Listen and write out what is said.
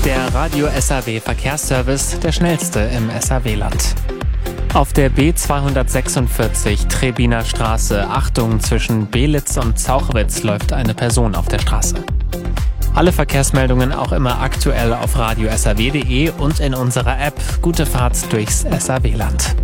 Der Radio SAW Verkehrsservice, der schnellste im SAW-Land. Auf der B246 Trebiner Straße, Achtung, zwischen Belitz und Zauchwitz läuft eine Person auf der Straße. Alle Verkehrsmeldungen auch immer aktuell auf radiosaw.de und in unserer App. Gute Fahrt durchs SAW-Land.